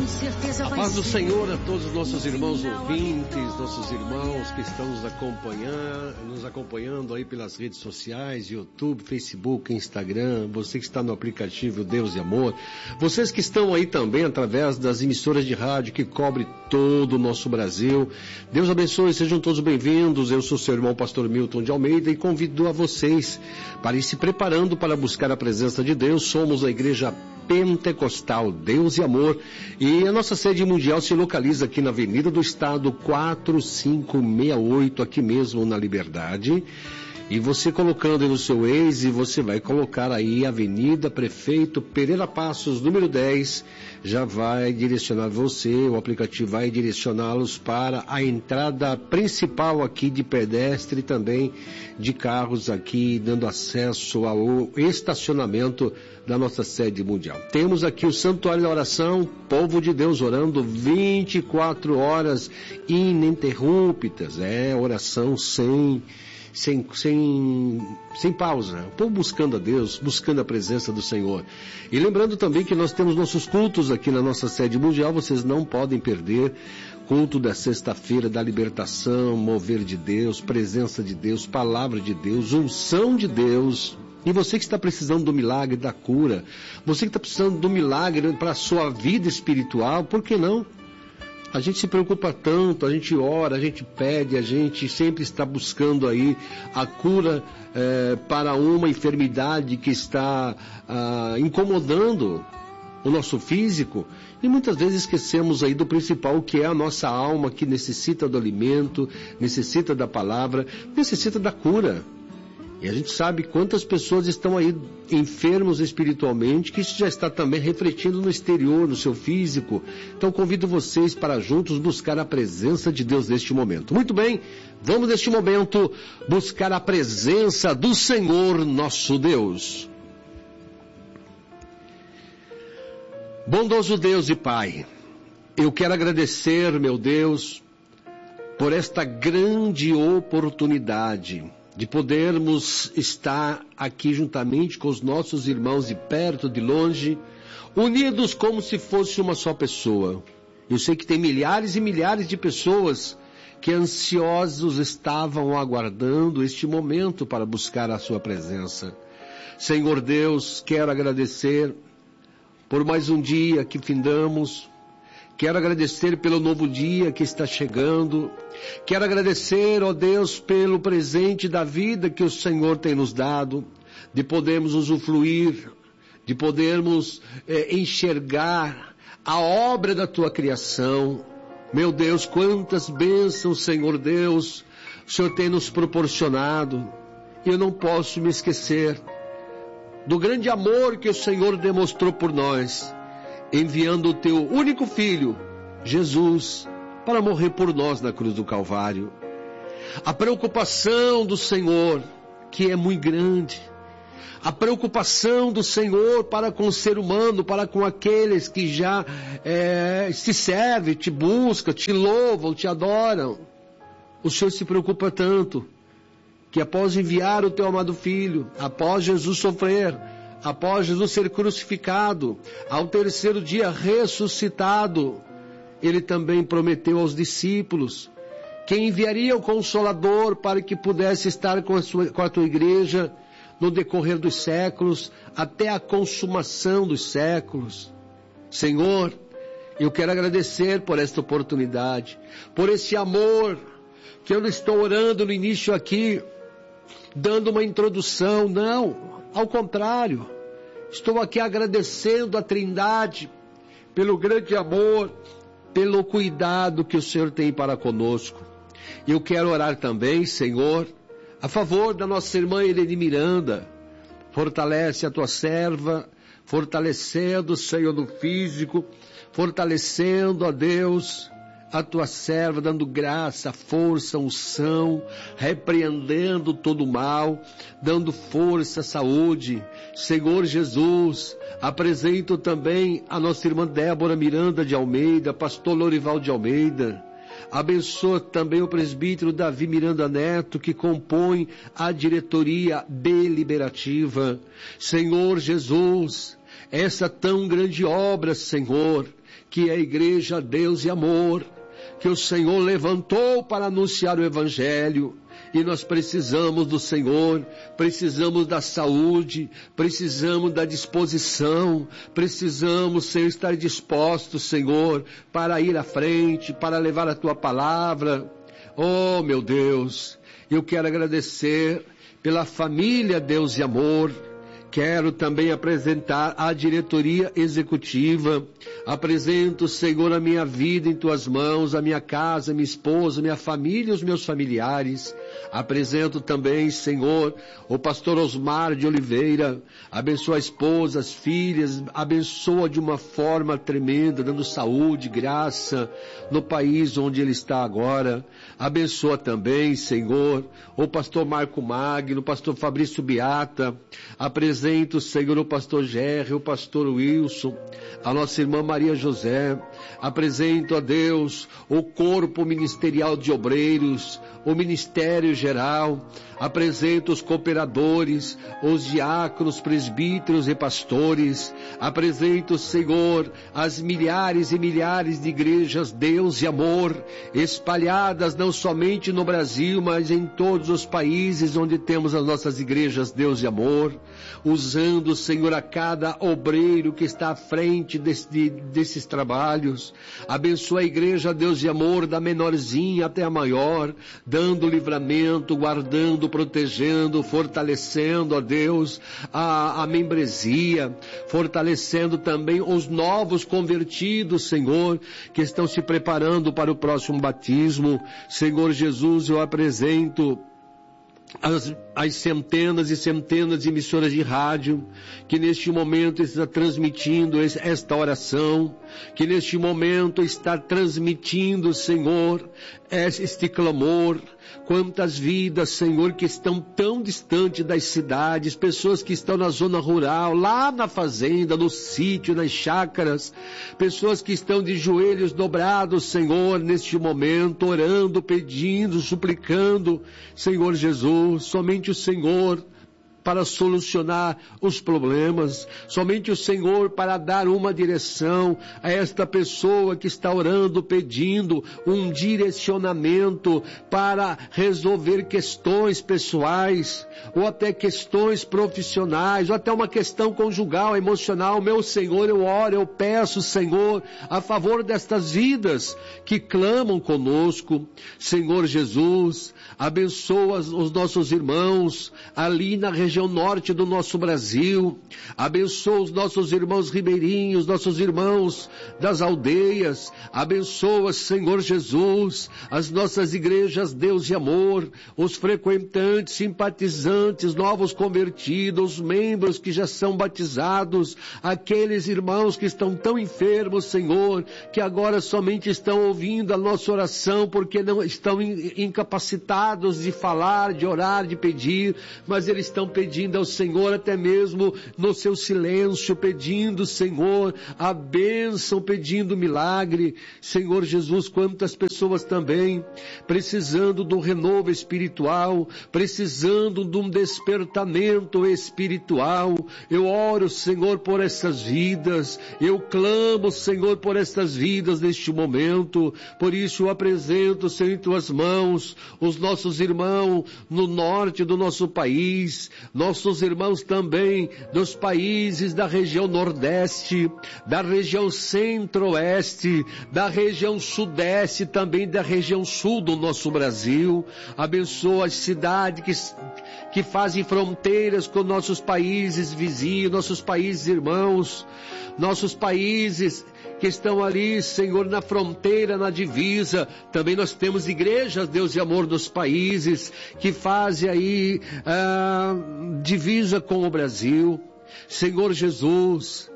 com certeza A vai paz do ser. Senhor a todos os nossos irmãos ouvintes, nossos irmãos que estão nos acompanhando aí pelas redes sociais, YouTube, Facebook, Instagram, você que está no aplicativo Deus e Amor, vocês que estão aí também através das emissoras de rádio que cobre todo o nosso Brasil. Deus abençoe, sejam todos bem-vindos. Eu sou seu irmão pastor Milton de Almeida e convido a vocês para ir se preparando para buscar a presença de Deus. Somos a Igreja Pentecostal Deus e Amor, e a nossa sede mundial se localiza aqui na Avenida do Estado 4568, aqui mesmo na Liberdade. E você colocando aí no seu Waze, você vai colocar aí Avenida Prefeito Pereira Passos, número 10, já vai direcionar você, o aplicativo vai direcioná-los para a entrada principal aqui de pedestre e também de carros aqui, dando acesso ao estacionamento da nossa sede mundial. Temos aqui o Santuário da Oração, povo de Deus orando 24 horas ininterruptas, oração sem pausa, o povo buscando a Deus, buscando a presença do Senhor. E lembrando também que nós temos nossos cultos aqui na nossa sede mundial, vocês não podem perder culto da sexta-feira da libertação, mover de Deus, presença de Deus, palavra de Deus, unção de Deus. E você que está precisando do milagre da cura, você que está precisando do milagre para a sua vida espiritual, por que não? A gente se preocupa tanto, a gente ora, a gente pede, a gente sempre está buscando aí a cura para uma enfermidade que está incomodando o nosso físico, e muitas vezes esquecemos aí do principal, que é a nossa alma, que necessita do alimento, necessita da palavra, necessita da cura. E a gente sabe quantas pessoas estão aí enfermos espiritualmente, que isso já está também refletindo no exterior, no seu físico. Então convido vocês para juntos buscar a presença de Deus neste momento. Muito bem, vamos neste momento buscar a presença do Senhor nosso Deus. Bondoso Deus e Pai, eu quero agradecer, meu Deus, por esta grande oportunidade de podermos estar aqui juntamente com os nossos irmãos de perto, de longe, unidos como se fosse uma só pessoa. Eu sei que tem milhares e milhares de pessoas que ansiosos estavam aguardando este momento para buscar a sua presença. Senhor Deus, quero agradecer por mais um dia que findamos. Quero agradecer pelo novo dia que está chegando. Quero agradecer, ó Deus, pelo presente da vida que o Senhor tem nos dado, de podermos usufruir, de podermos enxergar a obra da Tua criação. Meu Deus, quantas bênçãos, Senhor Deus, o Senhor tem nos proporcionado. E eu não posso me esquecer do grande amor que o Senhor demonstrou por nós, enviando o Teu único Filho, Jesus, para morrer por nós na cruz do Calvário. A preocupação do Senhor, que é muito grande, a preocupação do Senhor para com o ser humano, para com aqueles que já te servem, te buscam, te louvam, te adoram. O Senhor se preocupa tanto, que após enviar o Teu amado Filho, após Jesus sofrer, após Jesus ser crucificado, ao terceiro dia ressuscitado, Ele também prometeu aos discípulos que enviaria o Consolador para que pudesse estar com a Tua igreja no decorrer dos séculos, até a consumação dos séculos. Senhor, eu quero agradecer por esta oportunidade, por esse amor, que eu não estou orando no início aqui, dando uma introdução, não, ao contrário, estou aqui agradecendo a Trindade pelo grande amor, pelo cuidado que o Senhor tem para conosco. Eu quero orar também, Senhor, a favor da nossa irmã Irene Miranda. Fortalece a Tua serva, fortalecendo, Senhor, no físico, fortalecendo, ó Deus, a Tua serva, dando graça, força, unção, repreendendo todo o mal, dando força, saúde. Senhor Jesus, apresento também a nossa irmã Débora Miranda de Almeida, pastor Lorival de Almeida. Abençoa também o presbítero Davi Miranda Neto, que compõe a diretoria deliberativa. Senhor Jesus, essa tão grande obra, Senhor, que é a Igreja Deus e Amor, que o Senhor levantou para anunciar o Evangelho. E nós precisamos do Senhor, precisamos da saúde, precisamos da disposição, precisamos, Senhor, estar dispostos, Senhor, para ir à frente, para levar a Tua palavra. Oh, meu Deus, eu quero agradecer pela família Deus e Amor. Quero também apresentar a diretoria executiva. Apresento, Senhor, a minha vida em Tuas mãos, a minha casa, minha esposa, minha família e os meus familiares. Apresento também, Senhor, o pastor Osmar de Oliveira. Abençoa a esposa, as filhas, abençoa de uma forma tremenda, dando saúde, graça no país onde ele está agora. Abençoa também, Senhor, o pastor Marco Magno, o pastor Fabrício Beata. Apresento, Senhor, o pastor Gerry, o pastor Wilson, a nossa irmã Maria José. Apresento a Deus o corpo ministerial de obreiros, o ministério geral. Apresento os cooperadores, os diáconos, presbíteros e pastores. Apresento, Senhor, as milhares e milhares de igrejas Deus e Amor, espalhadas não somente no Brasil, mas em todos os países onde temos as nossas igrejas Deus e Amor. Usando, Senhor, a cada obreiro que está à frente desses trabalhos. Abençoa a igreja Deus e Amor, da menorzinha até a maior, dando livramento, guardando, protegendo, fortalecendo, ó Deus, a membresia, fortalecendo também os novos convertidos, Senhor, que estão se preparando para o próximo batismo. Senhor Jesus, eu apresento as centenas e centenas de emissoras de rádio que neste momento está transmitindo esta oração, que neste momento está transmitindo, Senhor, este clamor. Quantas vidas, Senhor, que estão tão distante das cidades, pessoas que estão na zona rural, lá na fazenda, no sítio, nas chácaras, pessoas que estão de joelhos dobrados, Senhor, neste momento, orando, pedindo, suplicando, Senhor Jesus, somente o Senhor para solucionar os problemas, somente o Senhor para dar uma direção a esta pessoa que está orando, pedindo um direcionamento para resolver questões pessoais, ou até questões profissionais, ou até uma questão conjugal, emocional. Meu Senhor, eu oro, eu peço, Senhor, a favor destas vidas que clamam conosco. Senhor Jesus, abençoa os nossos irmãos ali na região norte do nosso Brasil. Abençoa os nossos irmãos ribeirinhos, nossos irmãos das aldeias. Abençoa, Senhor Jesus, as nossas igrejas Deus e Amor, os frequentantes, simpatizantes, novos convertidos, membros que já são batizados, aqueles irmãos que estão tão enfermos, Senhor, que agora somente estão ouvindo a nossa oração porque não estão incapacitados de falar, de orar, de pedir, mas eles estão pedindo ao Senhor até mesmo no seu silêncio, pedindo, Senhor, a bênção, pedindo milagre. Senhor Jesus, quantas pessoas também precisando de um renovo espiritual, precisando de um despertamento espiritual. Eu oro, Senhor, por essas vidas, eu clamo, Senhor, por essas vidas neste momento. Por isso eu apresento, Senhor, em Tuas mãos os nossos irmãos no norte do nosso país, nossos irmãos também dos países da região nordeste, da região centro-oeste, da região sudeste, também da região sul do nosso Brasil. Abençoa as cidades que fazem fronteiras com nossos países vizinhos, nossos países irmãos, nossos países que estão ali, Senhor, na fronteira, na divisa. Também nós temos igrejas, Deus e Amor, dos países que fazem aí divisa com o Brasil. Senhor Jesus,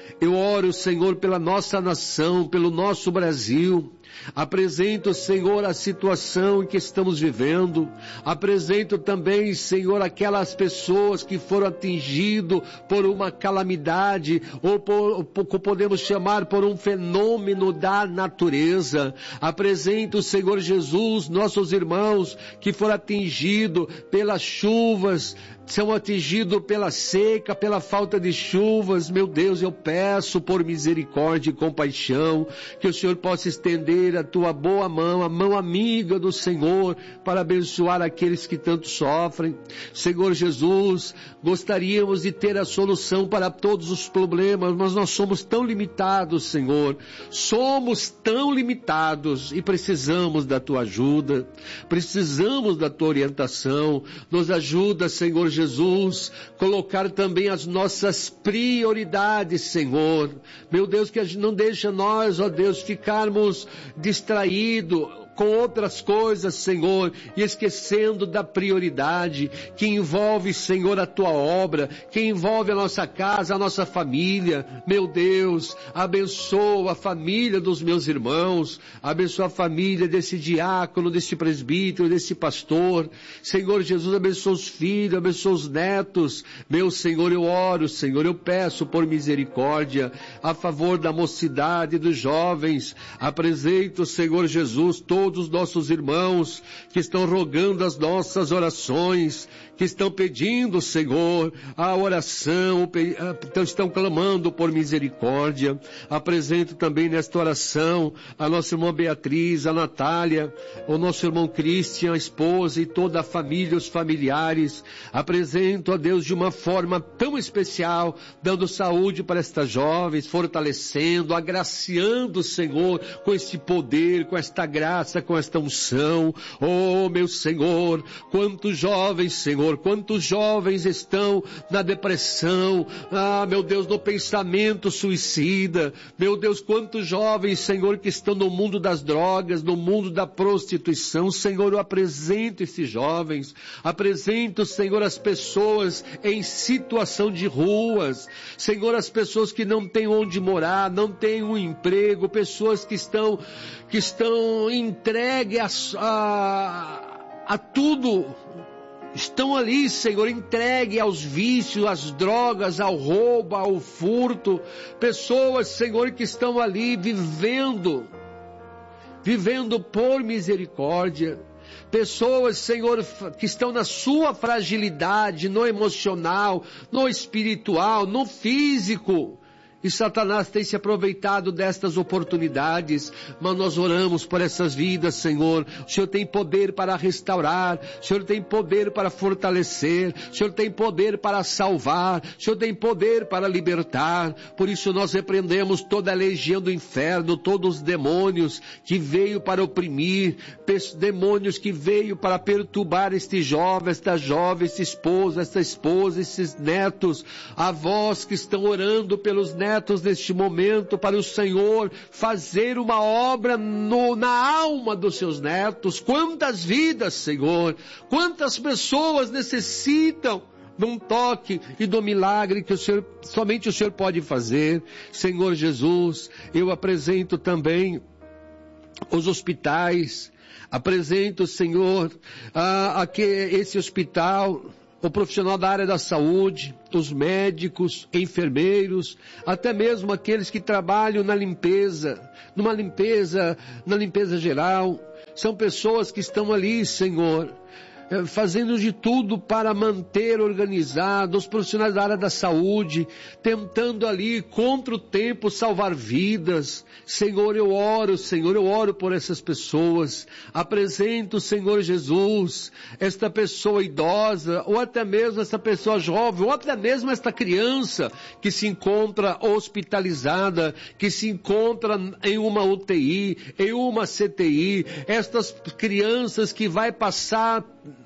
Eu oro, Senhor, pela nossa nação, pelo nosso Brasil. Apresento, Senhor, a situação em que estamos vivendo. Apresento também, Senhor, aquelas pessoas que foram atingidas por uma calamidade, ou podemos chamar por um fenômeno da natureza. Apresento, Senhor Jesus, nossos irmãos que foram atingidos pelas chuvas, são atingidos pela seca, pela falta de chuvas. Meu Deus, eu peço por misericórdia e compaixão, que o Senhor possa estender a tua boa mão, a mão amiga do Senhor, para abençoar aqueles que tanto sofrem. Senhor Jesus, gostaríamos de ter a solução para todos os problemas, mas nós somos tão limitados, Senhor. Somos tão limitados e precisamos da tua ajuda, precisamos da tua orientação. Nos ajuda, Senhor Jesus, colocar também as nossas prioridades, Senhor. Meu Deus, que a gente não deixa nós, ó Deus, ficarmos distraídos com outras coisas, Senhor, e esquecendo da prioridade que envolve, Senhor, a tua obra, que envolve a nossa casa, a nossa família. Meu Deus, abençoa a família dos meus irmãos, abençoa a família desse diácono, desse presbítero, desse pastor. Senhor Jesus, abençoa os filhos, abençoa os netos. Meu Senhor, eu oro, Senhor, eu peço por misericórdia a favor da mocidade, dos jovens. Apresento, Senhor Jesus, todos os nossos irmãos que estão rogando as nossas orações, que estão pedindo, Senhor, a oração, estão clamando por misericórdia. Apresento também nesta oração a nossa irmã Beatriz, a Natália, o nosso irmão Cristian, a esposa e toda a família, os familiares. Apresento a Deus de uma forma tão especial, dando saúde para estas jovens, fortalecendo, agraciando, Senhor, com este poder, com esta graça, com esta unção. Oh, meu Senhor, quantos jovens, Senhor, quantos jovens estão na depressão, meu Deus, no pensamento suicida. Meu Deus, quantos jovens, Senhor, que estão no mundo das drogas, no mundo da prostituição. Senhor, eu apresento esses jovens, apresento, Senhor, as pessoas em situação de ruas, Senhor, as pessoas que não têm onde morar, não têm um emprego, pessoas que estão entregues a tudo, estão ali, Senhor, entregue aos vícios, às drogas, ao roubo, ao furto. Pessoas, Senhor, que estão ali vivendo por misericórdia. Pessoas, Senhor, que estão na sua fragilidade, no emocional, no espiritual, no físico. E Satanás tem se aproveitado destas oportunidades, mas nós oramos por essas vidas, Senhor. O Senhor tem poder para restaurar, o Senhor tem poder para fortalecer, o Senhor tem poder para salvar, o Senhor tem poder para libertar. Por isso nós repreendemos toda a legião do inferno, todos os demônios que veio para oprimir, demônios que veio para perturbar este jovem, esta jovem, esta esposa, esses netos, avós que estão orando pelos netos neste momento, para o Senhor fazer uma obra na alma dos seus netos. Quantas vidas, Senhor, quantas pessoas necessitam de um toque e do milagre que somente o Senhor pode fazer. Senhor Jesus, eu apresento também os hospitais, apresento, Senhor, esse hospital, o profissional da área da saúde, os médicos, enfermeiros, até mesmo aqueles que trabalham na limpeza geral. São pessoas que estão ali, Senhor, fazendo de tudo para manter organizado, os profissionais da área da saúde, tentando ali, contra o tempo, salvar vidas. Senhor, eu oro por essas pessoas. Apresento, Senhor Jesus, esta pessoa idosa, ou até mesmo esta pessoa jovem, ou até mesmo esta criança que se encontra hospitalizada, que se encontra em uma UTI, em uma CTI, estas crianças que vai passar